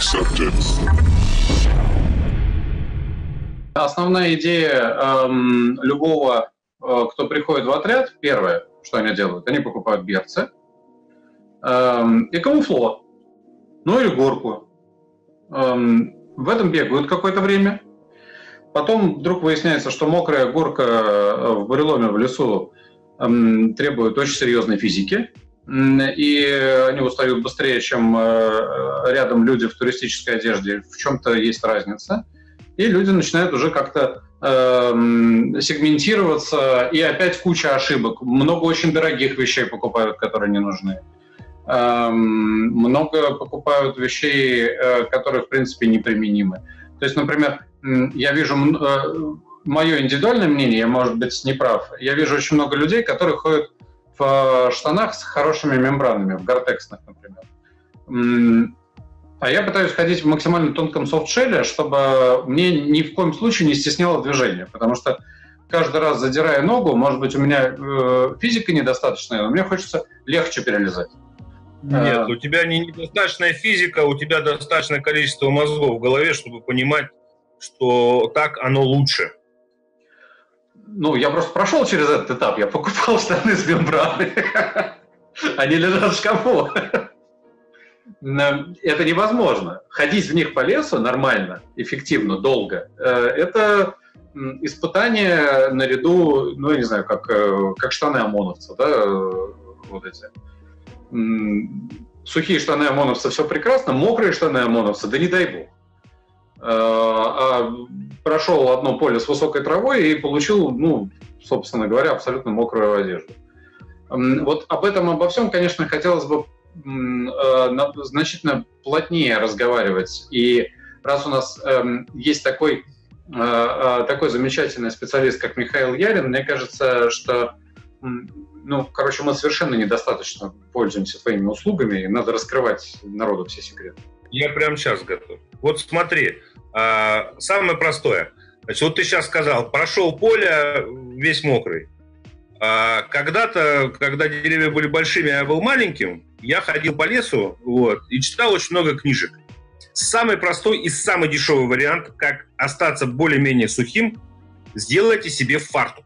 acceptance. Основная идея любого, кто приходит в отряд, первое, что они делают, они покупают берцы и камуфло, ну или горку. В этом бегают какое-то время. Потом вдруг выясняется, что мокрая горка в буреломе в лесу требует очень серьезной физики, и они устают быстрее, чем рядом люди в туристической одежде. В чем-то есть разница. И люди начинают уже как-то сегментироваться, и опять куча ошибок. Много очень дорогих вещей покупают, которые не нужны. Много покупают вещей, которые, в принципе, неприменимы. То есть, например, я вижу, мое индивидуальное мнение, я, может быть, не прав, я вижу очень много людей, которые ходят в штанах с хорошими мембранами, в гортексных, например. А я пытаюсь ходить в максимально тонком софтшелле, чтобы мне ни в коем случае не стесняло движение, потому что каждый раз, задирая ногу, может быть, у меня физика недостаточная, но мне хочется легче перелезать. Нет, у тебя недостаточная физика, у тебя достаточное количество мозгов в голове, чтобы понимать, что так оно лучше. Ну, я просто прошел через этот этап, я покупал штаны с мембраной, они лежат в шкафу. Это невозможно. Ходить в них по лесу нормально, эффективно, долго, это испытание наряду, ну, я не знаю, как штаны ОМОНовца, да, вот эти. Сухие штаны ОМОНовца все прекрасно, мокрые штаны ОМОНовца, да не дай бог. Прошел одно поле с высокой травой и получил, ну, собственно говоря, абсолютно мокрую одежду. Вот обо всем, конечно, хотелось бы значительно плотнее разговаривать. И раз у нас есть такой замечательный специалист, как Михаил Ярин, мне кажется, что мы совершенно недостаточно пользуемся твоими услугами, и надо раскрывать народу все секреты. Я прямо сейчас готов. Вот смотри, самое простое. Значит, вот ты сейчас сказал, прошел поле весь мокрый. Когда-то, когда деревья были большими, а я был маленьким, я ходил по лесу и читал очень много книжек. Самый простой и самый дешевый вариант, как остаться более-менее сухим, сделайте себе фартук.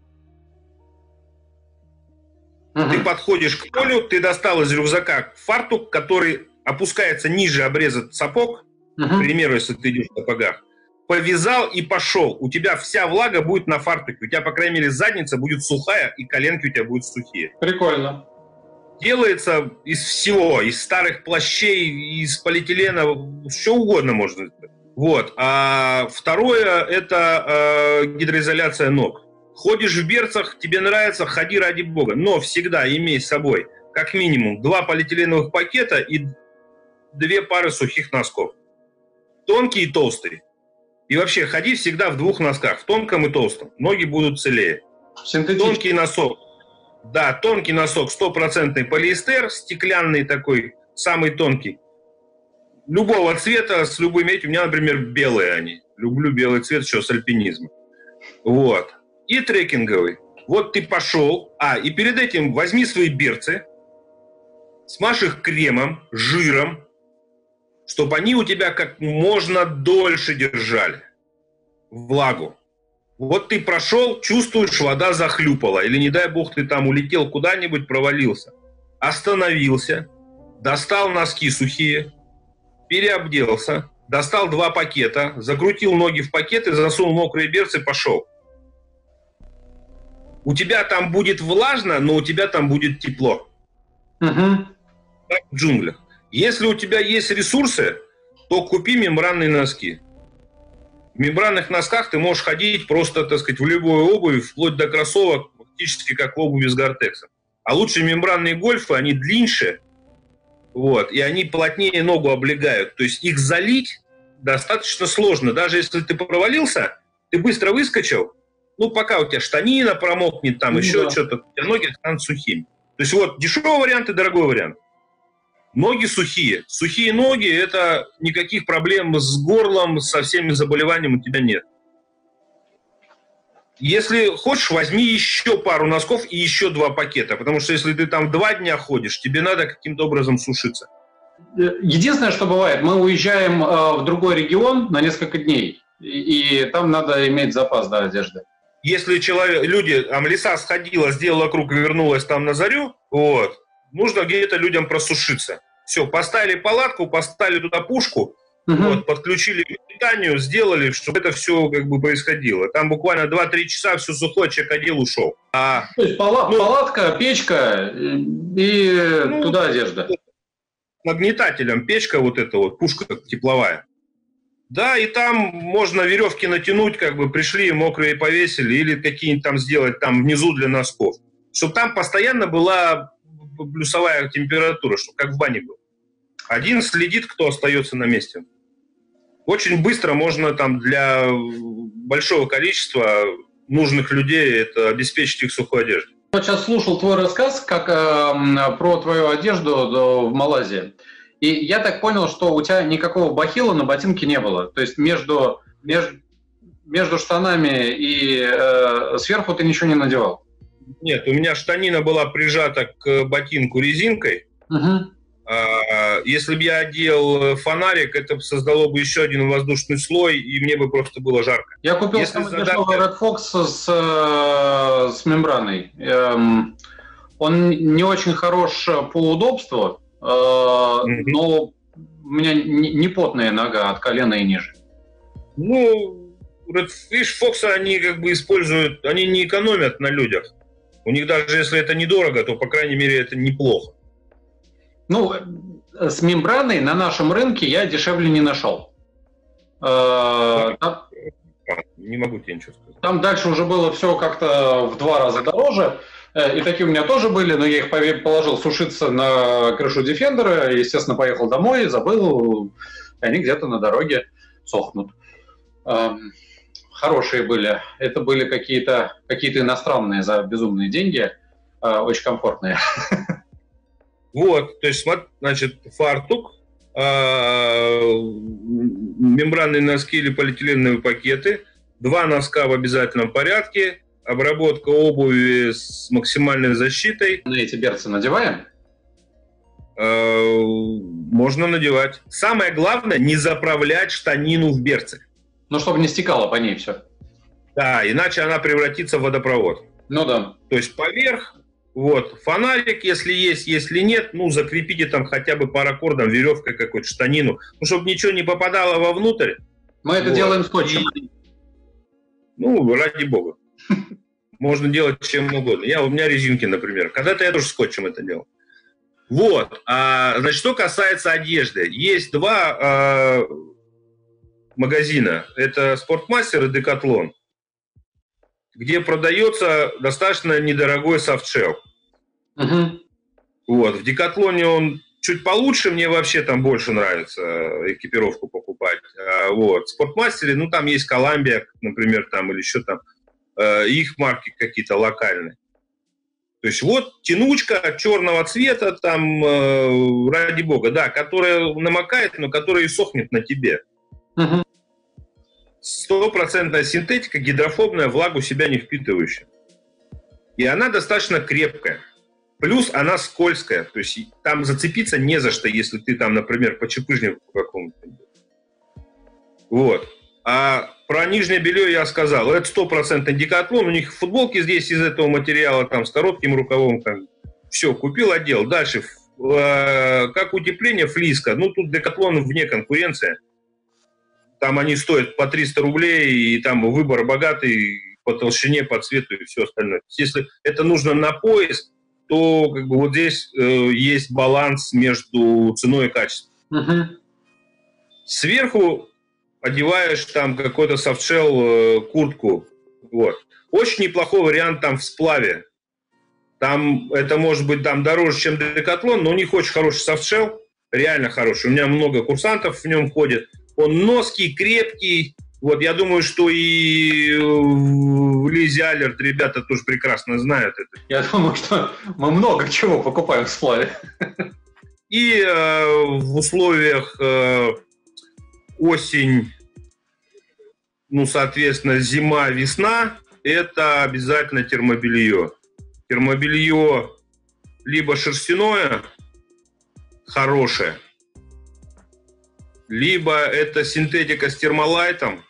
Ты подходишь к полю, ты достал из рюкзака фартук, который опускается ниже обреза сапог, к примеру, если ты идешь в сапогах, повязал и пошел. У тебя вся влага будет на фартуке. У тебя, по крайней мере, задница будет сухая, и коленки у тебя будут сухие. Прикольно. Делается из всего, из старых плащей, из полиэтилена, что угодно можно. Вот. А второе – это гидроизоляция ног. Ходишь в берцах, тебе нравится, ходи ради бога. Но всегда имей с собой как минимум 2 полиэтиленовых пакета и 2 пары сухих носков. Тонкий и толстый. И вообще, ходи всегда в 2 носках, в тонком и толстом. Ноги будут целее. Тонкий носок. Да, тонкий носок, 100% полиэстер, стеклянный такой, самый тонкий. Любого цвета, с любым этим. У меня, например, белые они. Люблю белый цвет еще с альпинизма. Вот. И трекинговый. Вот ты пошел. И перед этим возьми свои берцы, смажь их кремом, жиром, чтобы они у тебя как можно дольше держали влагу. Вот ты прошел, чувствуешь, вода захлюпала. Или, не дай бог, ты там улетел куда-нибудь, провалился. Остановился, достал носки сухие, переобделся, достал 2 пакета, закрутил ноги в пакеты, засунул мокрые берцы и пошел. У тебя там будет влажно, но у тебя там будет тепло. Как в джунглях. Если у тебя есть ресурсы, то купи мембранные носки. В мембранных носках ты можешь ходить просто, так сказать, в любую обувь, вплоть до кроссовок, фактически как в обуви с гортексом. А лучше мембранные гольфы, они длиннее, и они плотнее ногу облегают. То есть их залить достаточно сложно. Даже если ты провалился, ты быстро выскочил, пока у тебя штанина промокнет, там еще что-то, у тебя ноги станут сухими. То есть дешевый вариант и дорогой вариант. Ноги сухие. Сухие ноги – это никаких проблем с горлом, со всеми заболеваниями у тебя нет. Если хочешь, возьми еще пару носков и еще 2 пакета, потому что если ты там 2 дня ходишь, тебе надо каким-то образом сушиться. Единственное, что бывает, мы уезжаем в другой регион на несколько дней, и там надо иметь запас, да, одежды. Если люди, там лиса сходила, сделала круг и вернулась там на зарю, вот, нужно где-то людям просушиться. Все, поставили палатку, поставили туда пушку, вот, подключили к питанию, сделали, чтобы это все как бы происходило. Там буквально 2-3 часа все сухое, человек одел, ушел. То есть палатка, печка и туда одежда. Нагнетателем печка вот эта вот, пушка тепловая. Да, и там можно веревки натянуть, как бы пришли, мокрые повесили, или какие-нибудь там сделать там внизу для носков. Чтобы там постоянно была плюсовая температура, чтобы как в бане было. Один следит, кто остается на месте. Очень быстро можно там для большого количества нужных людей это обеспечить их сухой одеждой. Я сейчас слушал твой рассказ как про твою одежду в Малайзии. И я так понял, что у тебя никакого бахила на ботинке не было. То есть между штанами и сверху ты ничего не надевал? Нет, у меня штанина была прижата к ботинку резинкой. Угу. Если бы я одел фонарик, это создало бы еще один воздушный слой, и мне бы просто было жарко. Я купил самый дешевый Red Fox с мембраной. Он не очень хорош по удобству, но у меня не потная нога от колена и ниже. Ну, видишь, Фоксы, они как бы используют, они не экономят на людях. У них даже если это недорого, то, по крайней мере, это неплохо. Ну, с мембраной на нашем рынке я дешевле не нашел. Не могу тебе ничего сказать. Там дальше уже было все как-то в 2 раза дороже. И такие у меня тоже были, но я их положил сушиться на крышу Defender, естественно, поехал домой, забыл, и они где-то на дороге сохнут. Хорошие были. Это были какие-то иностранные за безумные деньги, очень комфортные. Вот, то есть, значит, фартук, мембранные носки или полиэтиленовые пакеты, 2 носка в обязательном порядке, обработка обуви с максимальной защитой. На эти берцы надеваем? Можно надевать. Самое главное, не заправлять штанину в берцы. Ну, чтобы не стекало по ней все. Да, иначе она превратится в водопровод. Ну да. То есть поверх, вот, фонарик, если есть, если нет, ну, закрепите там хотя бы паракордом, веревкой какой-то, штанину, ну, чтобы ничего не попадало вовнутрь. Мы это делаем скотчем. Ну, ради бога. Можно делать чем угодно. У меня резинки, например. Когда-то я тоже скотчем это делал. Вот. Значит, что касается одежды. Есть 2 магазина. Это Спортмастер и Декатлон, где продается достаточно недорогой софтшелл. Угу. Вот. В Декатлоне он чуть получше, мне вообще там больше нравится экипировку покупать. Вот. В Спортмастере, ну, там есть Коламбия, например, там, или еще там, их марки какие-то локальные. То есть вот тянучка черного цвета, там, ради бога, да, которая намокает, но которая и сохнет на тебе. Угу. 100% синтетика, гидрофобная, влагу себя не впитывающая. И она достаточно крепкая. Плюс она скользкая. То есть там зацепиться не за что, если ты там, например, по чепыжнику какому-то. Вот. А про нижнее белье я сказал. Это 100% Декатлон. У них футболки здесь из этого материала, там, с коротким рукавом. Там. Все, купил, одел. Дальше. Как утепление, флиска. Ну, тут Декатлон вне конкуренции. Там они стоят по 300 рублей, и там выбор богатый по толщине, по цвету и все остальное. Если это нужно на пояс, то как бы вот здесь есть баланс между ценой и качеством. Угу. Сверху одеваешь там какой-то софтшелл, куртку. Вот. Очень неплохой вариант там в сплаве. Там это может быть там дороже, чем Декатлон, но у них очень хороший софтшелл, реально хороший. У меня много курсантов в нем ходит. Он ноский, крепкий. Вот, я думаю, что и в Лизе Алерт ребята тоже прекрасно знают это. Я думаю, что мы много чего покупаем в сплаве. И в условиях осень, ну, соответственно, зима, весна, это обязательно термобелье. Термобелье либо шерстяное, хорошее, либо это синтетика с термолайтом,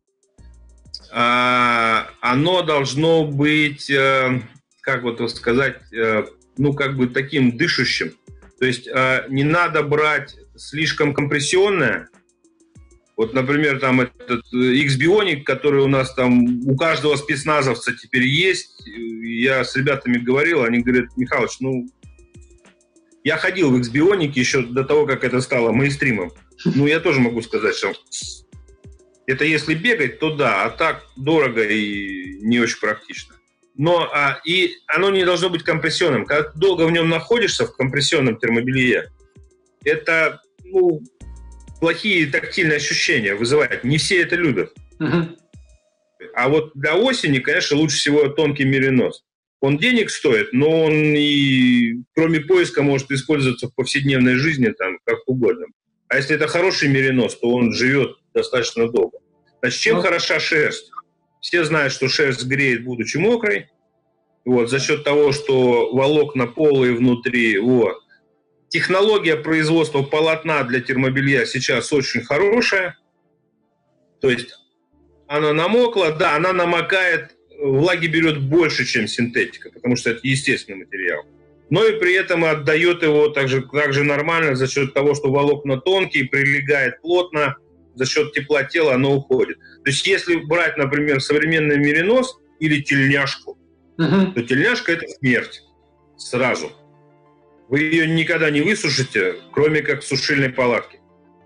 оно должно быть, как вот сказать, ну, как бы таким дышащим. То есть не надо брать слишком компрессионное. Вот, например, там этот X-Bionic, который у нас там, у каждого спецназовца теперь есть. Я с ребятами говорил, они говорят: Михалыч, ну, я ходил в X-Bionic еще до того, как это стало мейнстримом. Ну, я тоже могу сказать, что это если бегать, то да, а так дорого и не очень практично. Но и оно не должно быть компрессионным. Когда ты долго в нем находишься, в компрессионном термобелье, это, ну, плохие тактильные ощущения вызывает. Не все это любят. А вот для осени, конечно, лучше всего тонкий меринос. Он денег стоит, но он и кроме поиска может использоваться в повседневной жизни там как угодно. А если это хороший меринос, то он живет достаточно долго. Значит, чем хороша шерсть? Все знают, что шерсть греет, будучи мокрой. Вот, за счет того, что волокна полые внутри. Вот. Технология производства полотна для термобелья сейчас очень хорошая. То есть она намокла, да, она намокает, влаги берет больше, чем синтетика, потому что это естественный материал. Но и при этом отдает его также нормально за счет того, что волокна тонкие, прилегает плотно, за счет тепла тела оно уходит. То есть если брать, например, современный меринос или тельняшку, то тельняшка – это смерть сразу. Вы ее никогда не высушите, кроме как в сушильной палатке.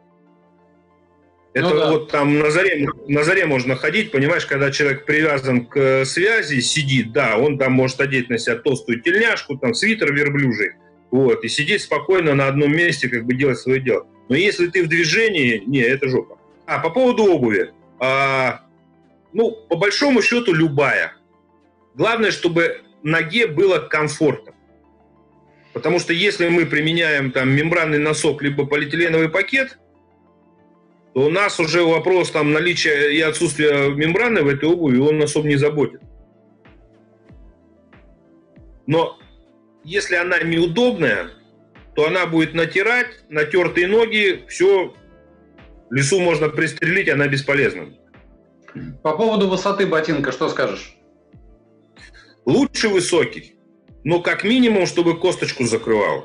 Это да. Вот там на заре можно ходить, понимаешь, когда человек привязан к связи, сидит, да, он там может одеть на себя толстую тельняшку, там свитер верблюжий, вот, и сидеть спокойно на одном месте, как бы делать свое дело. Но если ты в движении, не, это жопа. По поводу обуви. Ну, по большому счету, любая. Главное, чтобы ноге было комфортно. Потому что если мы применяем там мембранный носок либо полиэтиленовый пакет, то у нас уже вопрос там наличия и отсутствия мембраны в этой обуви, он особо не заботит. Но если она неудобная, то она будет натирать, натертые ноги, все, в лесу можно пристрелить, она бесполезна. По поводу высоты ботинка, что скажешь? Лучше высокий, но как минимум, чтобы косточку закрывал.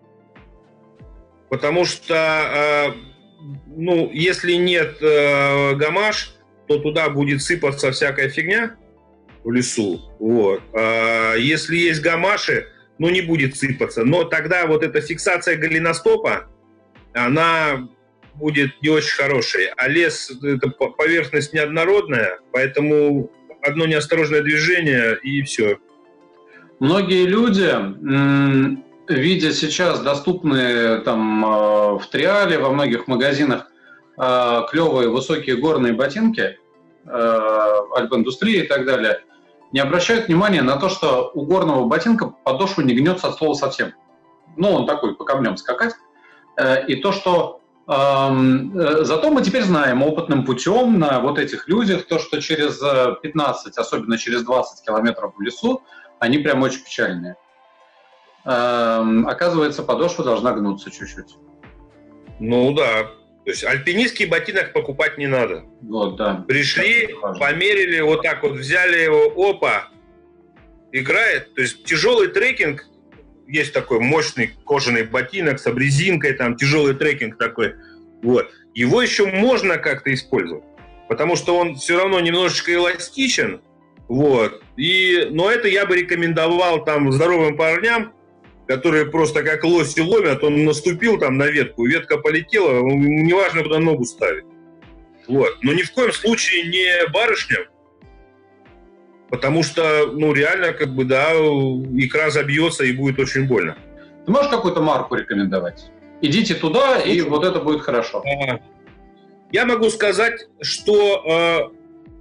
Потому что, ну, если нет гамаш, то туда будет сыпаться всякая фигня в лесу. Вот. Если есть гамаши, ну, не будет сыпаться. Но тогда вот эта фиксация голеностопа, она будет не очень хорошей. А лес – это поверхность неоднородная, поэтому одно неосторожное движение и все. Многие люди, видя сейчас доступные там в Триале, во многих магазинах клевые высокие горные ботинки, альпиндустрии и так далее, не обращают внимания на то, что у горного ботинка подошва не гнется от слова совсем. Ну, он такой, по камням скакать. И то, что зато мы теперь знаем опытным путем на вот этих людях, то, что через 15, особенно через 20 километров в лесу, они прям очень печальные. Оказывается, подошва должна гнуться чуть-чуть. Ну да. То есть альпинистский ботинок покупать не надо. Вот, да. Пришли, померили, вот так вот взяли его, опа, играет. То есть тяжелый трекинг, есть такой мощный кожаный ботинок с обрезинкой, там тяжелый трекинг такой. Вот. Его еще можно как-то использовать, потому что он все равно немножечко эластичен. Вот. Но это я бы рекомендовал там здоровым парням, которые просто как лоси ломят, он наступил там на ветку, ветка полетела, неважно, куда ногу ставить. Вот. Но ни в коем случае не барышням, потому что, ну, реально, как бы, да, икра забьется и будет очень больно. Ты можешь какую-то марку рекомендовать? Идите туда, и вот это будет хорошо. Я могу сказать, что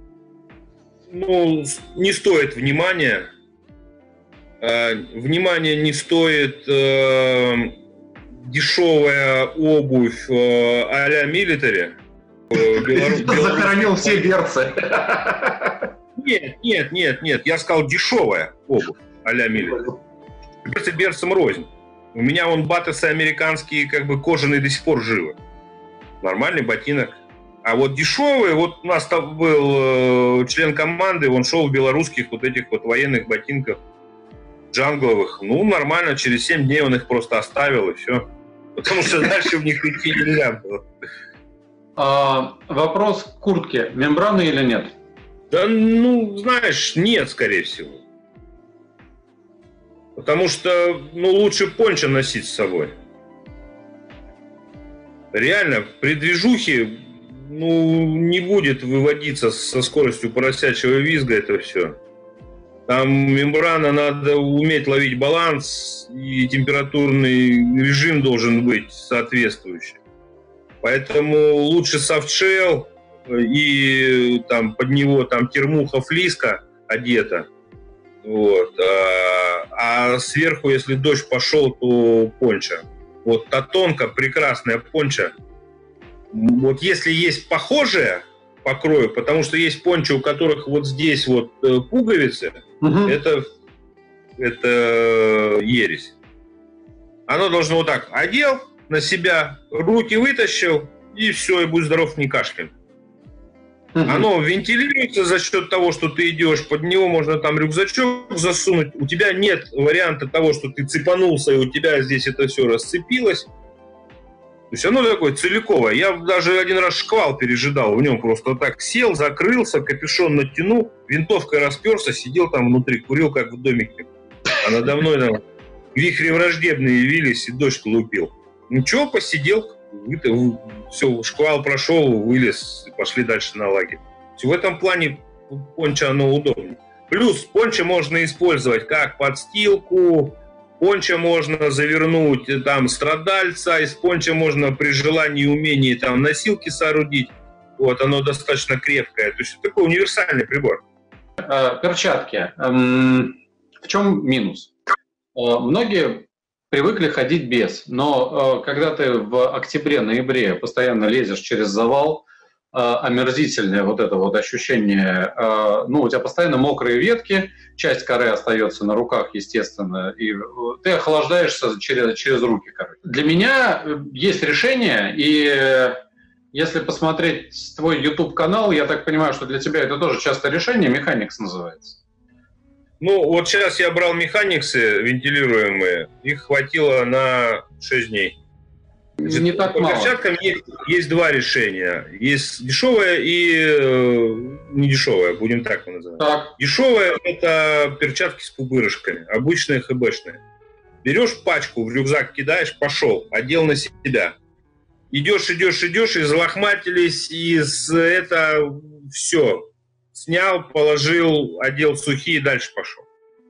ну, не стоит внимания. Внимания не стоит дешевая обувь а-ля милитари. Захоронил все берцы. Нет, я сказал дешевая обувь а-ля милитари. Берцы берцам рознь. У меня вон батесы американские, как бы кожаные, до сих пор живы. Нормальный ботинок. А вот дешевый, вот у нас там был член команды, он шел в белорусских вот этих вот военных ботинках, джангловых. Ну, нормально, через 7 дней он их просто оставил, и все. Потому что дальше в них идти нельзя было. Вопрос к куртке. Мембраны или нет? Да, ну, знаешь, нет, скорее всего. Потому что, ну, лучше пончо носить с собой. Реально, при движухе, ну, не будет выводиться со скоростью поросячьего визга это все. Там мембрана, надо уметь ловить баланс, и температурный режим должен быть соответствующий. Поэтому лучше софтшелл и там под него там термуха, флиска одета. Вот. А сверху, если дождь пошел, то пончо. Вот татонка, прекрасная пончо. Вот если есть похожее по крою, потому что есть пончо, у которых вот здесь вот пуговицы, это ересь. Оно должно вот так: одел на себя, руки вытащил, и все, и будь здоров, не кашляй. Оно вентилируется за счет того, что ты идешь, под него можно там рюкзачок засунуть. У тебя нет варианта того, что ты цепанулся, и у тебя здесь это все расцепилось. То есть оно такое целиковое. Я даже один раз шквал пережидал в нем, просто вот так сел, закрылся, капюшон натянул, винтовкой расперся, сидел там внутри, курил как в домике. А надо мной там вихри враждебные явились, и дождь лупил. Ничего, посидел, все, шквал прошел, вылез, и пошли дальше на лагерь. В этом плане пончо оно удобнее. Плюс пончо можно использовать как подстилку, пончо можно завернуть там страдальца, из пончо можно при желании и умении там носилки соорудить. Вот, оно достаточно крепкое. То есть такой универсальный прибор. Перчатки. В чем минус? Многие привыкли ходить без, но когда ты в октябре-ноябре постоянно лезешь через завал, омерзительное вот это вот ощущение, ну, у тебя постоянно мокрые ветки, часть коры остается на руках, естественно, и ты охлаждаешься через руки, короче. Для меня есть решение, и если посмотреть твой YouTube-канал, я так понимаю, что для тебя это тоже часто решение, Mechanics называется. Ну, вот сейчас я брал Mechanics'ы вентилируемые, их хватило на 6 дней. Не так по мало. По перчаткам есть два решения. Есть дешевое и недешевое, будем так его называть. Так. Дешевое – это перчатки с пупырышками, обычные ХБшные. Берешь пачку, в рюкзак кидаешь, пошел, одел на себя. Идешь, и залохматились, это все. Снял, положил, одел сухие, дальше пошел.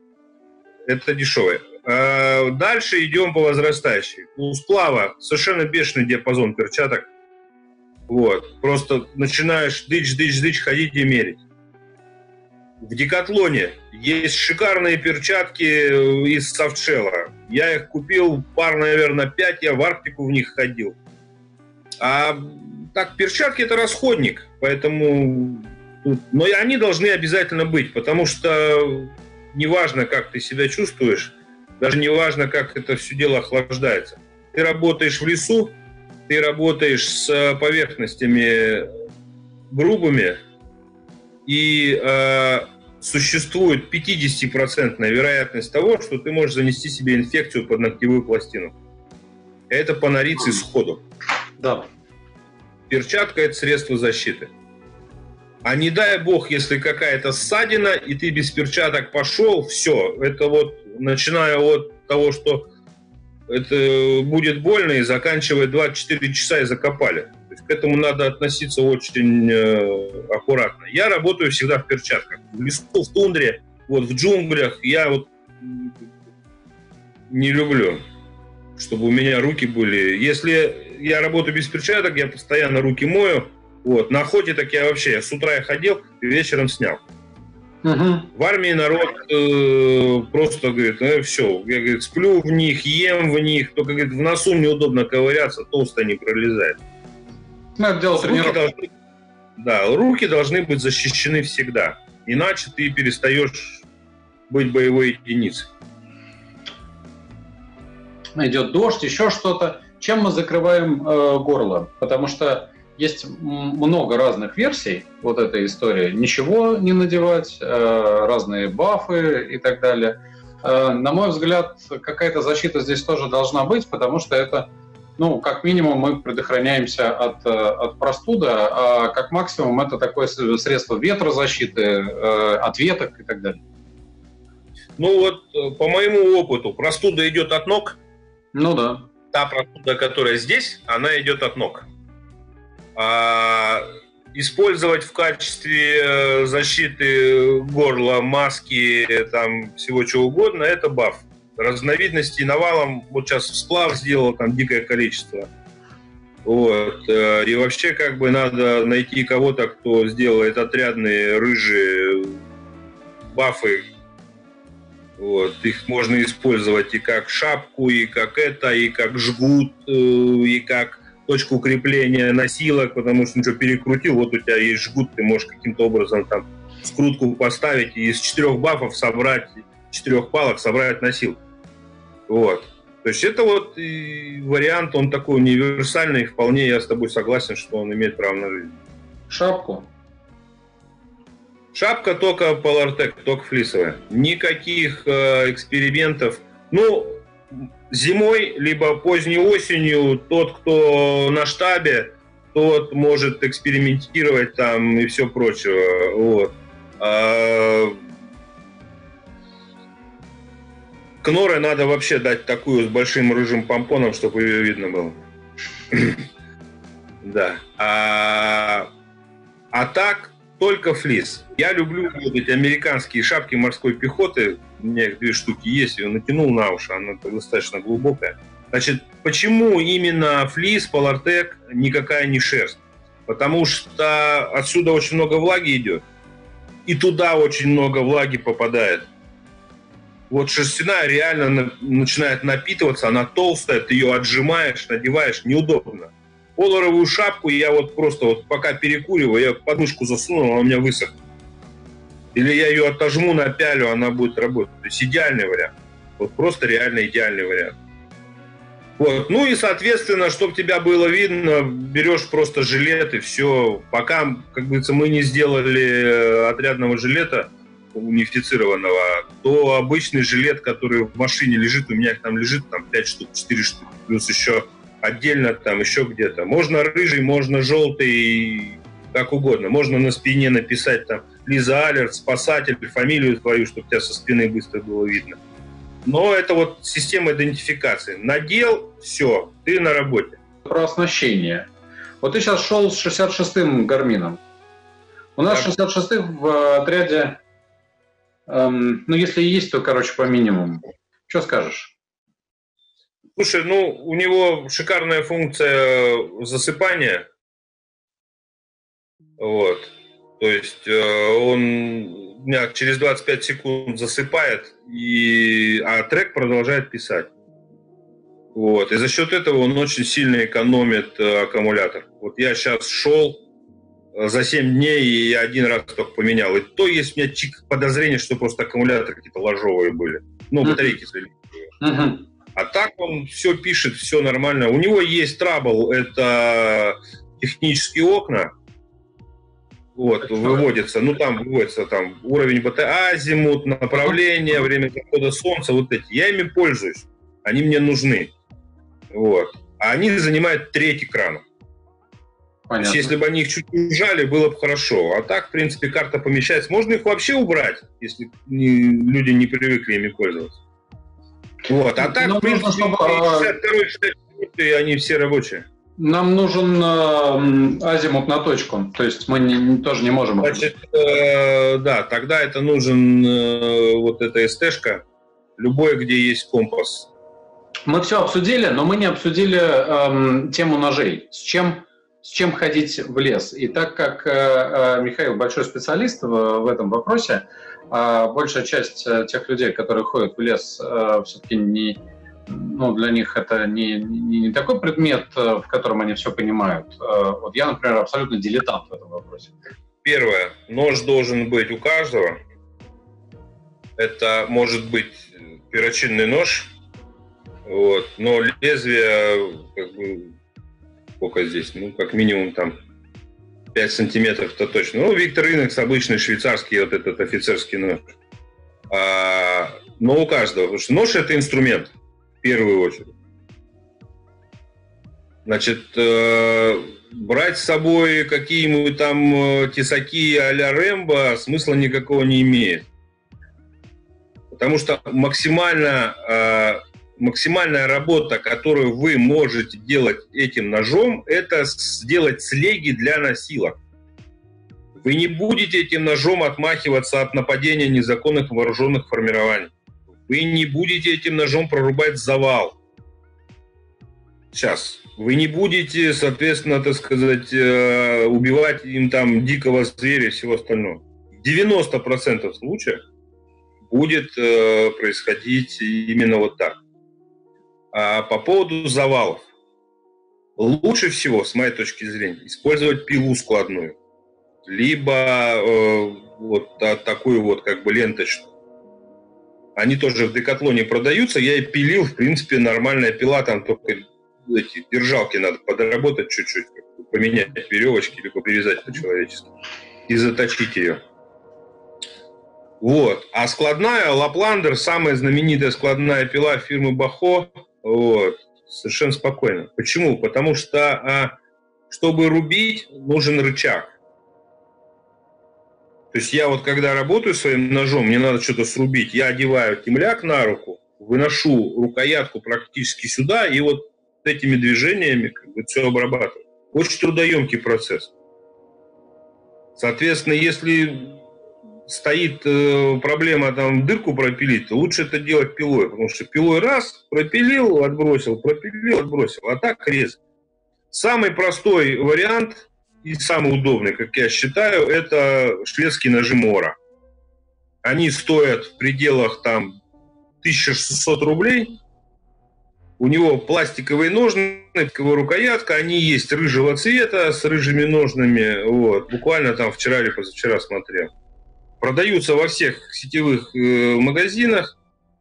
Это дешевое. Дальше идем по возрастающей. У сплава совершенно бешеный диапазон перчаток. Вот. Просто начинаешь дыч, ходить и мерить. В Декатлоне есть шикарные перчатки из софтшелла. Я их купил пар, наверное, 5, я в Арктику в них ходил. А так, перчатки – это расходник, поэтому... Но и они должны обязательно быть, потому что неважно, как ты себя чувствуешь, даже не важно, как это все дело охлаждается. Ты работаешь в лесу, ты работаешь с поверхностями грубыми, и существует 50% вероятность того, что ты можешь занести себе инфекцию под ногтевую пластину. Это по норице сходу. Да. Перчатка – это средство защиты. А не дай бог, если какая-то ссадина, и ты без перчаток пошел, все. Это вот, начиная от того, что это будет больно, и заканчивая 24 часа и закопали. То есть к этому надо относиться очень аккуратно. Я работаю всегда в перчатках. В лесу, в тундре, вот в джунглях я вот не люблю, чтобы у меня руки были... Если я работаю без перчаток, я постоянно руки мою. Вот. На охоте так я вообще с утра я ходил, вечером снял. В армии народ просто говорит, все, я говорит, сплю в них, ем в них, только говорит, в носу неудобно ковыряться, толсто не пролезает. Надо делать тренировку. Руки должны быть защищены всегда, иначе ты перестаешь быть боевой единицей. Идет дождь, еще что-то. чем мы закрываем горло? Потому что есть много разных версий вот этой истории. Ничего не надевать, разные бафы и так далее. На мой взгляд, какая-то защита здесь тоже должна быть, потому что это, ну, как минимум, мы предохраняемся от простуды, а как максимум это такое средство ветрозащиты, от веток и так далее. Ну вот, по моему опыту, простуда идет от ног. Ну да. Та простуда, которая здесь, она идет от ног. А использовать в качестве защиты горла, маски, там, всего чего угодно, это баф. Разновидностей навалом, вот сейчас сплав сделал, там дикое количество. Вот. И вообще как бы надо найти кого-то, кто сделает отрядные рыжие бафы. Вот. Их можно использовать и как шапку, и как это, и как жгут, и как точку укрепления носилок, потому что ничего перекрутил, вот у тебя есть жгут, ты можешь каким-то образом там скрутку поставить и из 4 бафов собрать, 4 палок собрать носилку. Вот. То есть это вот вариант, он такой универсальный, вполне я с тобой согласен, что он имеет право на жизнь. Шапку? Шапка только Polartec, только флисовая. Никаких экспериментов. Ну, зимой, либо поздней осенью тот, кто на штабе, тот может экспериментировать там и все прочее. Вот. Кноре надо вообще дать такую с большим рыжим помпоном, чтобы ее видно было. Да. А так, только флис. Я люблю вот эти американские шапки морской пехоты. У меня их 2 штуки есть. Я натянул на уши, она достаточно глубокая. Значит, почему именно флис, Polartec, никакая не шерсть? Потому что отсюда очень много влаги идет. И туда очень много влаги попадает. Вот шерстяная реально начинает напитываться, она толстая, ты ее отжимаешь, надеваешь, неудобно. Поларовую шапку я вот просто вот пока перекуриваю, я подмышку засунул, она у меня высохнет. Или я ее отожму, напялю, она будет работать. То есть идеальный вариант. Вот просто реально идеальный вариант. Вот. Ну и, соответственно, чтобы тебя было видно, берешь просто жилет и все. Пока, как говорится, мы не сделали отрядного жилета унифицированного, то обычный жилет, который в машине лежит, у меня их там лежит там 5 штук, 4 штуки, плюс еще отдельно там еще где-то. Можно рыжий, можно желтый, как угодно. Можно на спине написать там Лиза Алерт, спасатель, фамилию твою, чтобы тебя со спины быстро было видно. Но это вот система идентификации. Надел, все, ты на работе. Про оснащение. Вот ты сейчас шел с 66-м Гармином. У нас 66-х в отряде, ну, если и есть, то, короче, по минимуму. Что скажешь? Слушай, ну, у него шикарная функция засыпания. Вот. То есть он меня через 25 секунд засыпает, а трек продолжает писать. Вот. И за счет этого он очень сильно экономит аккумулятор. Вот я сейчас шел за 7 дней, и я 1 раз только поменял. И то есть у меня подозрение, что просто аккумуляторы какие-то ложовые были. Ну, батарейки слили. А так он все пишет, все нормально. У него есть трабл, это технические окна. Вот, выводится, ну там выводится там уровень батареи, азимут, направление, время захода солнца, вот эти. Я ими пользуюсь, они мне нужны. Вот. А они занимают треть экрана. То есть, если бы они их чуть ужали, было бы хорошо. А так, в принципе, карта помещается. Можно их вообще убрать, если люди не привыкли ими пользоваться. Вот. А так, в принципе, 62-й, они все рабочие. Нам нужен азимут на точку, то есть мы тоже не можем. Значит, да, тогда это нужен вот эта СТ-шка, любое, где есть компас. Мы все обсудили, но мы не обсудили тему ножей. С чем ходить в лес? И так как Михаил большой специалист в этом вопросе, большая часть тех людей, которые ходят в лес, все-таки для них это не такой предмет, в котором они все понимают. Вот я, например, абсолютно дилетант в этом вопросе. Первое. Нож должен быть у каждого. Это может быть перочинный нож, Вот. Но лезвие, как бы, сколько здесь? Ну, как минимум там 5 сантиметров-то точно. Ну, Виктор Инекс обычный швейцарский вот этот офицерский нож. Но у каждого. Потому что нож — это инструмент, в первую очередь. Значит, брать с собой какие-нибудь там тесаки а-ля Рэмбо смысла никакого не имеет. Потому что максимальная работа, которую вы можете делать этим ножом, это сделать слеги для носилок. Вы не будете этим ножом отмахиваться от нападения незаконных вооруженных формирований. Вы не будете этим ножом прорубать завал. Сейчас. Вы не будете, соответственно, так сказать, убивать им там дикого зверя и всего остального. В 90% случаев будет происходить именно вот так. А по поводу завалов. Лучше всего, с моей точки зрения, использовать пилу складную. Либо вот такую вот как бы ленточную. Они тоже в Декатлоне продаются. Я и пилил, в принципе, нормальная пила, там только эти держалки надо подработать чуть-чуть, поменять веревочки, либо перевязать по-человечески и заточить ее. Вот. А складная Лапландер, самая знаменитая складная пила фирмы Бахо, вот, совершенно спокойно. Почему? Потому что, чтобы рубить, нужен рычаг. То есть я вот когда работаю своим ножом, мне надо что-то срубить, я одеваю темляк на руку, выношу рукоятку практически сюда, и вот этими движениями как бы все обрабатываю. Очень трудоемкий процесс. Соответственно, если стоит проблема там дырку пропилить, то лучше это делать пилой, потому что пилой раз, пропилил, отбросил, а так резать. Самый простой вариант и самый удобный, как я считаю, это шведские ножи Мора. Они стоят в пределах там 1600 рублей. У него пластиковые ножны, пластиковая рукоятка, они есть рыжего цвета с рыжими ножнами. Вот. Буквально там вчера или позавчера смотрел. Продаются во всех сетевых магазинах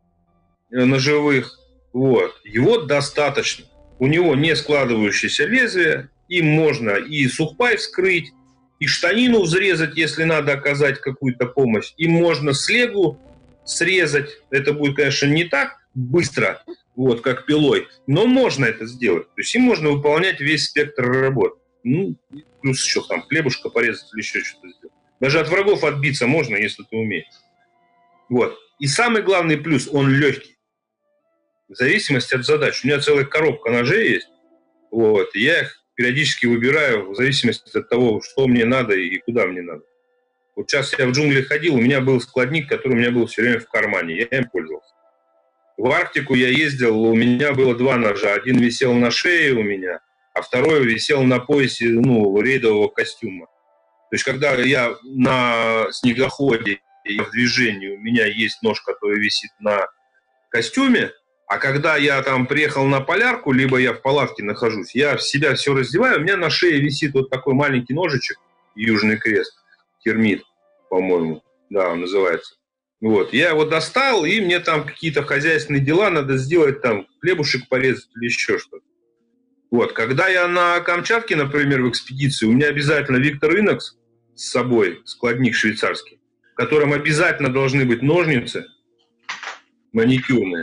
ножевых. Вот. Его достаточно. У него не складывающееся лезвие. Им можно и сухпай вскрыть, и штанину взрезать, если надо оказать какую-то помощь. Им можно слегу срезать. Это будет, конечно, не так быстро, вот, как пилой, но можно это сделать. То есть им можно выполнять весь спектр работ. Ну, плюс еще там хлебушка порезать или еще что-то сделать. Даже от врагов отбиться можно, если ты умеешь. Вот. И самый главный плюс, он легкий. В зависимости от задач. У меня целая коробка ножей есть. Вот. И я их периодически выбираю в зависимости от того, что мне надо и куда мне надо. Вот сейчас я в джунгли ходил, у меня был складник, который у меня был все время в кармане. Я им пользовался. В Арктику я ездил, у меня было 2 ножа. Один висел на шее у меня, а второй висел на поясе, рейдового костюма. То есть, когда я на снегоходе и в движении, у меня есть нож, который висит на костюме, а когда я там приехал на полярку, либо я в палатке нахожусь, я в себя все раздеваю, у меня на шее висит вот такой маленький ножичек, Южный Крест, термит, по-моему, да, он называется. Вот, я его достал, и мне там какие-то хозяйственные дела надо сделать, там, хлебушек порезать или еще что-то. Вот, когда я на Камчатке, например, в экспедиции, у меня обязательно Виктор Инекс с собой, складник швейцарский, в котором обязательно должны быть ножницы маникюрные.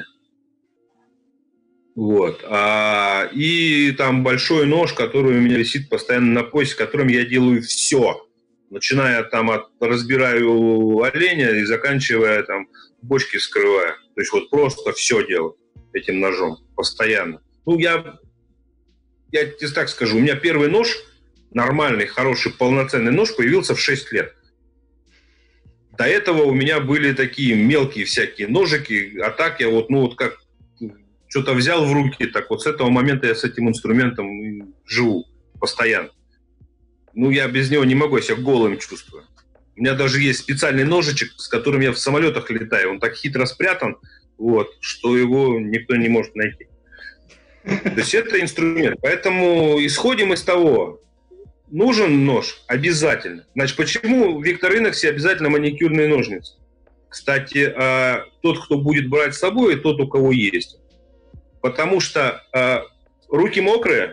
Вот. И там большой нож, который у меня висит постоянно на поясе, которым я делаю все. Начиная там разбираю оленя и заканчивая там бочки вскрывая. То есть вот просто все делаю этим ножом постоянно. Ну, я тебе так скажу, у меня первый нож, нормальный, хороший, полноценный нож появился в 6 лет. До этого у меня были такие мелкие всякие ножики, а так я вот как что-то взял в руки, так вот с этого момента я с этим инструментом живу постоянно. Ну, я без него не могу, я себя голым чувствую. У меня даже есть специальный ножичек, с которым я в самолетах летаю. Он так хитро спрятан, вот, что его никто не может найти. То есть это инструмент. Поэтому исходим из того, нужен нож обязательно. Значит, почему в Виктор Инексе обязательно маникюрные ножницы? Кстати, тот, кто будет брать с собой, и тот, у кого есть. Потому что руки мокрые,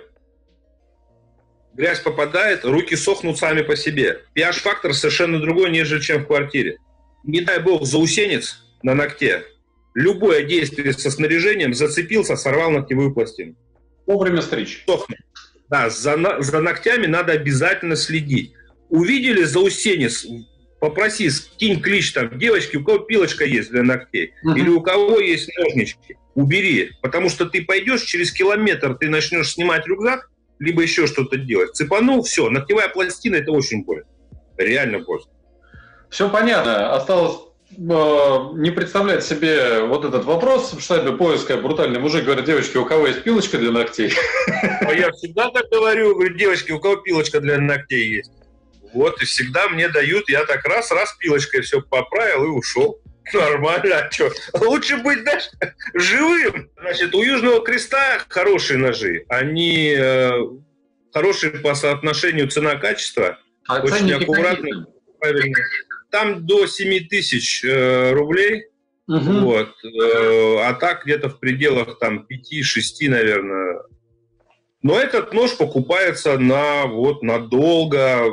грязь попадает, руки сохнут сами по себе. pH-фактор совершенно другой, нежели чем в квартире. Не дай бог заусенец на ногте. Любое действие со снаряжением зацепился, сорвал ногтевую пластину. Вовремя стричь. Сохнет. Да, за ногтями надо обязательно следить. Увидели заусенец, попроси, скинь клич там, девочки, у кого пилочка есть для ногтей, или у кого есть ножнички, убери. Потому что ты пойдешь через километр, ты начнешь снимать рюкзак, либо еще что-то делать. Цепанул, все, ногтевая пластина, это очень больно. Реально больно. Все понятно. Осталось не представлять себе вот этот вопрос в штабе поиска. Брутальный мужик говорит: девочки, у кого есть пилочка для ногтей? А я всегда так говорю, девочки, у кого пилочка для ногтей есть? Вот, и всегда мне дают, я так раз пилочкой все поправил и ушел. Нормально, а что? Лучше быть, знаешь, живым. Значит, у Южного Креста хорошие ножи. Они хорошие по соотношению цена-качество. Очень аккуратно, правильно. Там до 7 тысяч рублей. Вот. А так где-то в пределах там 5-6, наверное. Но этот нож покупается надолго,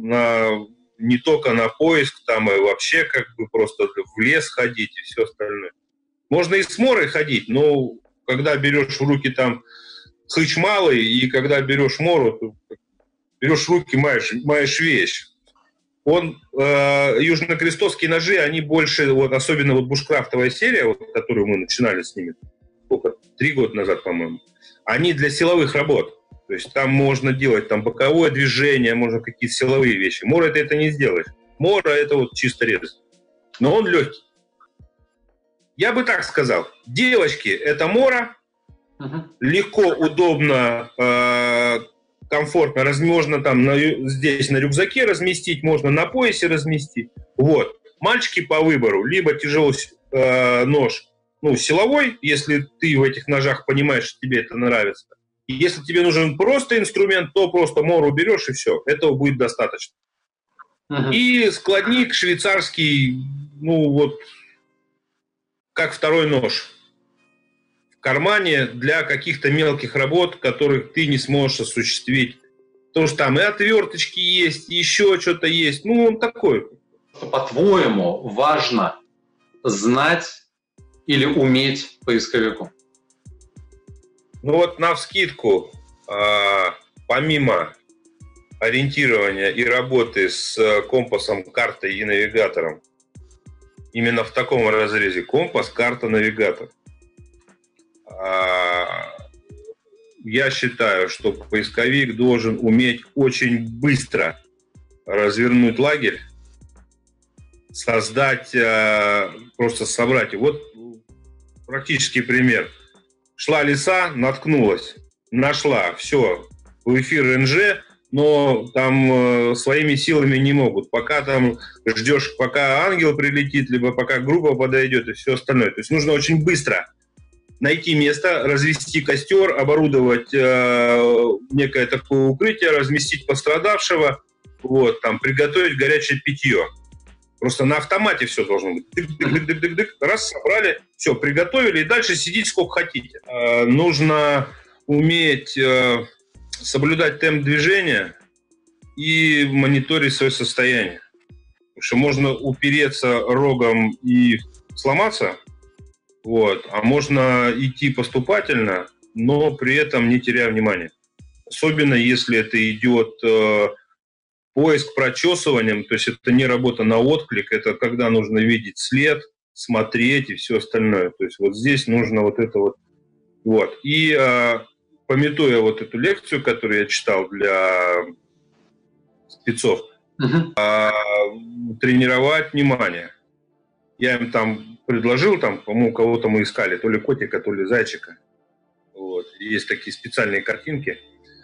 не только на поиск, там и вообще как бы просто в лес ходить и все остальное. Можно и с морой ходить, но когда берешь в руки там хыч малый, и когда берешь мору, то берешь в руки, маешь вещь. Южнокрестовские ножи, они больше, особенно бушкрафтовая серия, которую мы начинали с ними 3 года назад, по-моему, они для силовых работ. То есть там можно делать боковое движение, можно какие-то силовые вещи. Мора ты это не сделаешь. Мора это чисто рез. Но он легкий. Я бы так сказал. Девочки, это мора. Легко, удобно, комфортно. Можно здесь на рюкзаке разместить, можно на поясе разместить. Вот. Мальчики по выбору. Либо тяжелый нож, силовой, если ты в этих ножах понимаешь, что тебе это нравится. Если тебе нужен просто инструмент, то просто мору берешь и все. Этого будет достаточно. И складник швейцарский, как второй нож. В кармане для каких-то мелких работ, которых ты не сможешь осуществить. Потому что там и отверточки есть, и еще что-то есть. Он такой. По-твоему, важно знать или уметь поисковику? Навскидку, помимо ориентирования и работы с компасом, картой и навигатором, именно в таком разрезе: компас, карта, навигатор, я считаю, что поисковик должен уметь очень быстро развернуть лагерь, просто собрать. Практический пример. Шла лиса, наткнулась, нашла, все, в эфир НЖ, но там своими силами не могут. Пока там ждешь, пока ангел прилетит, либо пока группа подойдет и все остальное. То есть нужно очень быстро найти место, развести костер, оборудовать некое такое укрытие, разместить пострадавшего, приготовить горячее питье. Просто на автомате все должно быть. Дык-дык-дык-дык-дык. Раз, собрали, все, приготовили, и дальше сидите сколько хотите. Нужно уметь соблюдать темп движения и мониторить свое состояние. Потому что можно упереться рогом и сломаться, а можно идти поступательно, но при этом не теряя внимания. Особенно если это идет поиск прочесыванием, то есть это не работа на отклик, это когда нужно видеть след, смотреть и все остальное. То есть здесь нужно это. И памятуя эту лекцию, которую я читал для спецов, тренировать внимание. Я им предложил, по-моему, кого-то мы искали, то ли котика, то ли зайчика. Есть такие специальные картинки.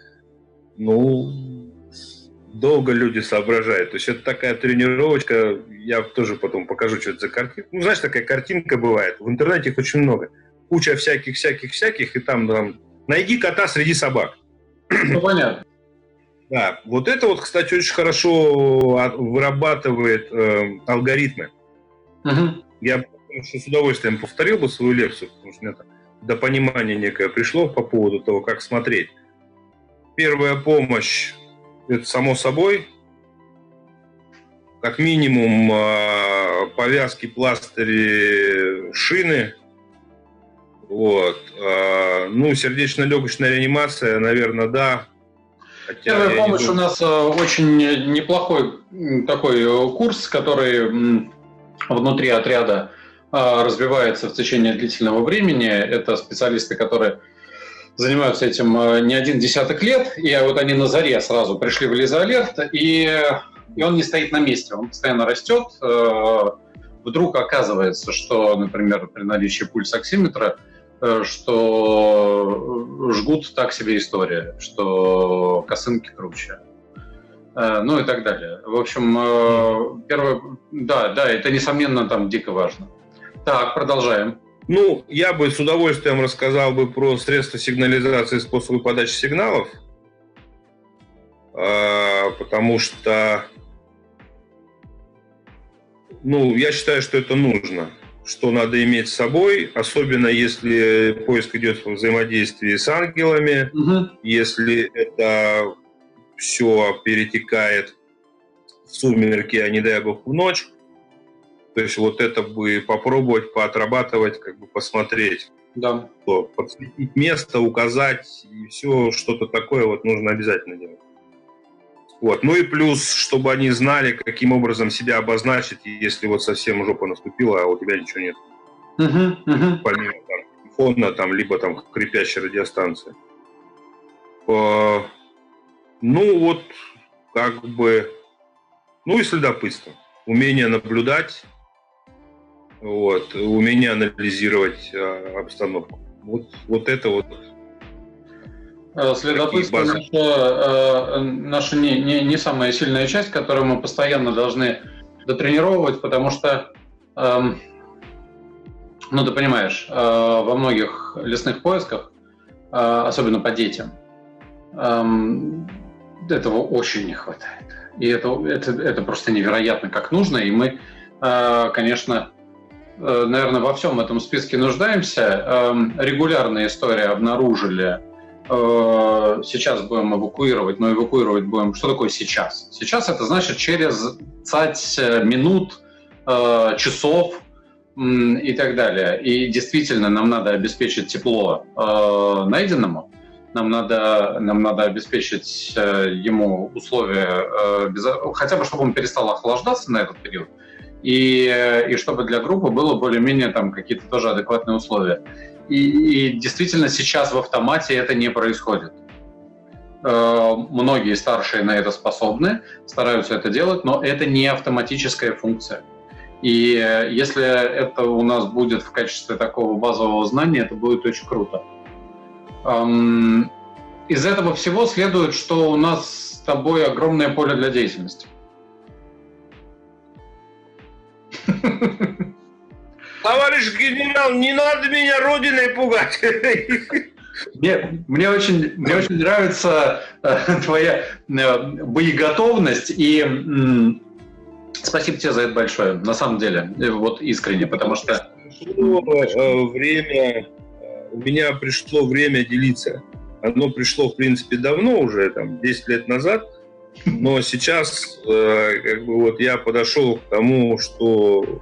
Долго люди соображают. То есть это такая тренировочка. Я тоже потом покажу, что это за картинка. Знаешь, такая картинка бывает. В интернете их очень много. Куча всяких. И там найди кота среди собак. Понятно. Да. Это кстати, очень хорошо вырабатывает алгоритмы. Я с удовольствием повторил бы свою лекцию, потому что у меня до понимания некое пришло по поводу того, как смотреть. Первая помощь – это само собой. Как минимум повязки, пластыри, шины. Вот. Ну, сердечно-легочная реанимация, наверное, да. Хотя Первая помощь у нас очень неплохой такой курс, который внутри отряда развивается в течение длительного времени. Это специалисты, которые занимаются этим не один десяток лет, и вот они на заре сразу пришли в Лиза-Алерт, и он не стоит на месте, он постоянно растет. Вдруг оказывается, что, например, при наличии пульсоксиметра, что жгут так себе история, что косынки круче. Ну и так далее. В общем, первое, да, это несомненно там дико важно. Так, продолжаем. Ну, я бы с удовольствием рассказал бы про средства сигнализации и способы подачи сигналов, потому что, ну, я считаю, что это нужно, что надо иметь с собой, особенно если поиск идет в взаимодействии с ангелами, если это все перетекает в сумерки, а не дай бог в ночь. То есть вот это бы попробовать, поотрабатывать, как бы посмотреть. Да. Подсветить место, указать, и все что-то такое вот нужно обязательно делать. Вот. Ну и плюс, чтобы они знали, каким образом себя обозначить, если вот совсем жопа наступила, а у тебя ничего нет. Помимо там, телефона, там, либо там крепящей радиостанции. Ну вот, как бы, ну и следопытство. Умение наблюдать, вот, умение анализировать обстановку. Вот это вот. Следопытство наша не самая сильная часть, которую мы постоянно должны дотренировывать, потому что, ну ты понимаешь, во многих лесных поисках, особенно по детям, этого очень не хватает. И это просто невероятно, как нужно. И мы, конечно, наверное, во всем этом списке нуждаемся. Регулярные истории обнаружили. Сейчас будем эвакуировать, но эвакуировать будем... Что такое сейчас? Сейчас это значит через 20 минут, часов и так далее. И действительно нам надо обеспечить тепло найденному. Нам надо обеспечить ему условия, хотя бы чтобы он перестал охлаждаться на этот период, и чтобы для группы было более-менее там какие-то тоже адекватные условия. И действительно сейчас в автомате это не происходит. Многие старшие на это способны, стараются это делать, но это не автоматическая функция. И если это у нас будет в качестве такого базового знания, это будет очень круто. Из этого всего следует, что у нас с тобой огромное поле для деятельности. Товарищ генерал, не надо меня родиной пугать. Мне очень нравится твоя боеготовность, и спасибо тебе за это большое, на самом деле, вот искренне, потому что... У меня пришло время делиться. Оно пришло, в принципе, давно уже, там, 10 лет назад, но сейчас как бы вот я подошел к тому, что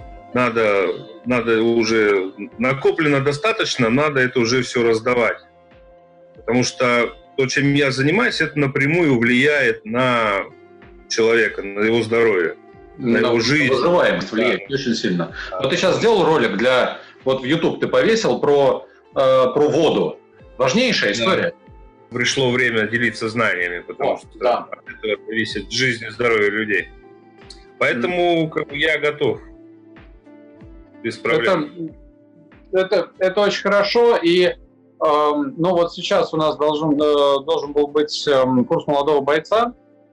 надо уже накоплено достаточно, надо это уже все раздавать. Потому что то, чем я занимаюсь, это напрямую влияет на человека, на его здоровье, на его жизнь. Выживаемость влияет очень сильно. Вот ты сейчас сделал ролик вот в YouTube ты повесил про воду. Важнейшая история. Пришло время делиться знаниями, потому что от этого зависит жизнь и здоровье людей. Поэтому как бы, я готов. Без проблем. Это очень хорошо. И ну вот сейчас у нас должен был быть курс молодого бойца.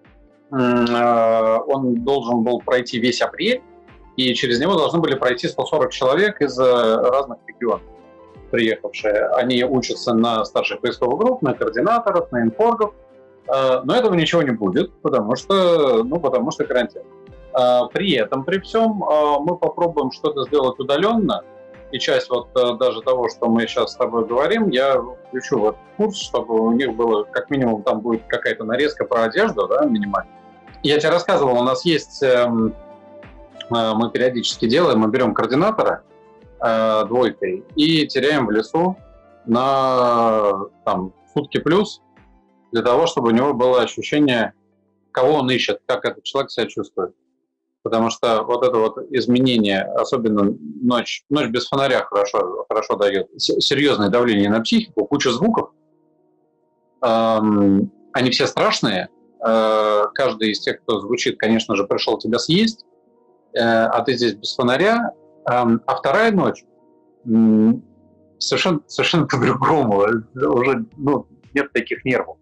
Он должен был пройти весь апрель. И через него должны были пройти 140 человек из разных регионов, приехавшие. Они учатся на старших поисковых групп, на координаторов, на инфоргов. Но этого ничего не будет, потому что карантин. При этом, при всем, мы попробуем что-то сделать удаленно. и часть вот даже того, что мы сейчас с тобой говорим, я включу в этот курс, чтобы у них было, как минимум, там будет какая-то нарезка про одежду, да, минимально. Я тебе рассказывал, у нас есть, мы периодически делаем, мы берем координатора двойкой и теряем в лесу на там, сутки плюс, для того, чтобы у него было ощущение, кого он ищет, как этот человек себя чувствует. Потому что вот это вот изменение, особенно ночь без фонаря хорошо дает серьезное давление на психику, куча звуков, они все страшные, каждый из тех, кто звучит, конечно же, пришел тебя съесть, а ты здесь без фонаря, а вторая ночь совершенно по-другому, уже нет таких нервов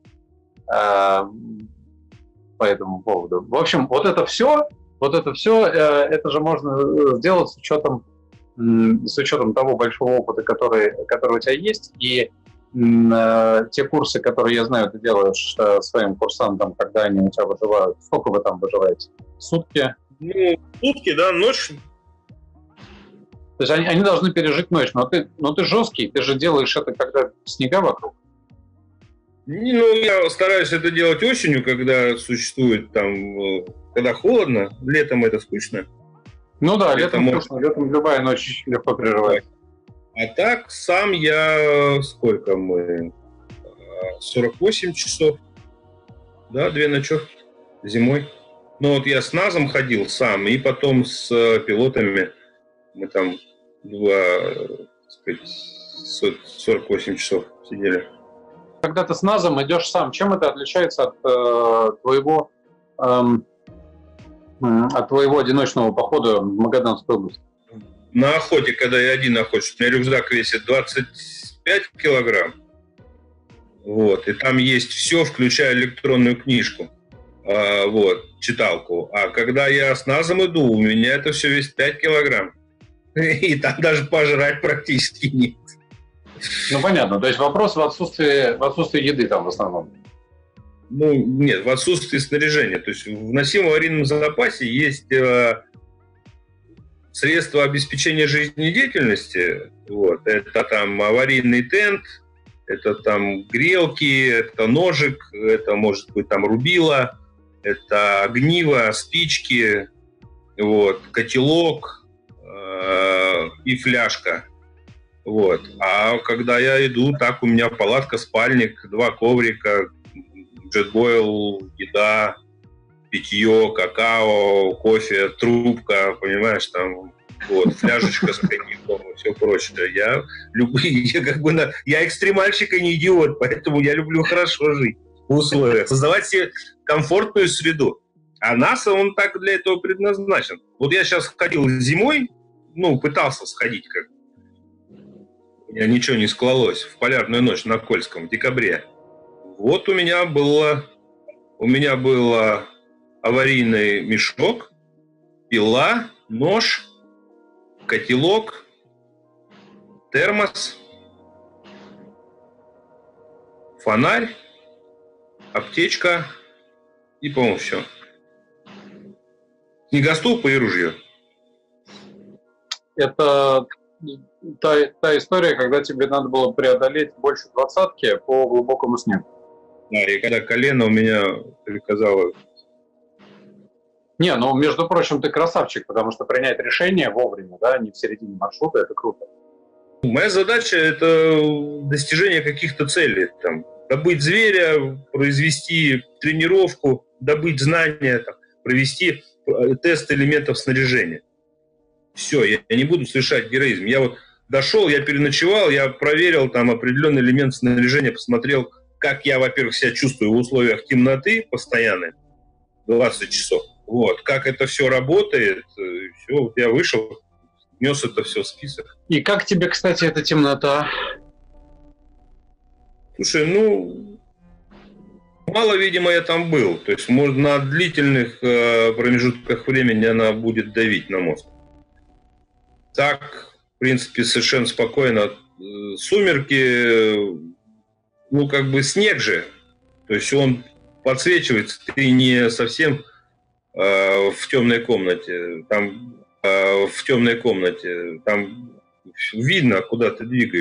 по этому поводу. В общем, вот это все, это же можно сделать с учетом того большого опыта, который у тебя есть, и те курсы, которые, я знаю, ты делаешь своим курсантам, когда они у тебя выживают. Сколько вы там выживаете? Сутки? Сутки, да, ночь. То есть они должны пережить ночь, но ты жесткий, ты же делаешь это, когда снега вокруг. Я стараюсь это делать осенью, когда существует там, когда холодно, летом это скучно. Ну да, летом скучно, летом любая ночь легко переживается. А так сам я, сколько мы, 48 часов, да, 2 ночевки зимой. Ну вот я с НАЗом ходил сам, и потом с пилотами мы там 48 часов сидели. Когда ты с НАЗом идешь сам, чем это отличается от твоего одиночного похода в Магаданскую область? На охоте, когда я один охочусь, у меня рюкзак весит 25 килограмм. Вот, и там есть все, включая электронную книжку, читалку. А когда я с НАЗом иду, у меня это все весит 5 килограмм. И там даже пожрать практически нет. Ну, понятно. То есть вопрос в отсутствии еды там в основном. Нет, в отсутствии снаряжения. То есть в носимом аварийном запасе есть средства обеспечения жизнедеятельности. Вот. Это там аварийный тент, это там грелки, это ножик, это может быть там рубило, это огниво, спички, вот, котелок и фляжка. Вот. А когда я иду, так у меня палатка, спальник, 2 коврика, джетбойл, еда, питье, какао, кофе, трубка, понимаешь, там, вот, фляжечка с коньяком и все прочее. Я экстремальщик и не идиот, поэтому я люблю хорошо жить в условиях, создавать себе комфортную среду. А НАСА, он так для этого предназначен. Вот я сейчас ходил зимой, пытался сходить как. У меня ничего не склалось. В полярную ночь на Кольском в декабре. Вот у меня было аварийный мешок, пила, нож, котелок, термос, фонарь, аптечка и, по-моему, все. Снегоступы и ружье. Это та история, когда тебе надо было преодолеть больше 20-ки по глубокому снегу. Да, и когда колено у меня приказало... между прочим, ты красавчик, потому что принять решение вовремя, да, не в середине маршрута, это круто. Моя задача – это достижение каких-то целей. Там, добыть зверя, произвести тренировку, добыть знания, там, провести тест элементов снаряжения. Все, я не буду совершать героизм. Я вот дошел, я переночевал, я проверил там определенный элемент снаряжения, посмотрел, как я, во-первых, себя чувствую в условиях темноты постоянной, 20 часов. Вот, как это все работает, все, вот я вышел, внес это все в список. И как тебе, кстати, эта темнота? Слушай, мало, видимо, я там был. То есть, может, на длительных промежутках времени она будет давить на мозг. Так, в принципе, совершенно спокойно. Сумерки, снег же. То есть он подсвечивается, ты не совсем в темной комнате. Там видно, куда ты двигаешься.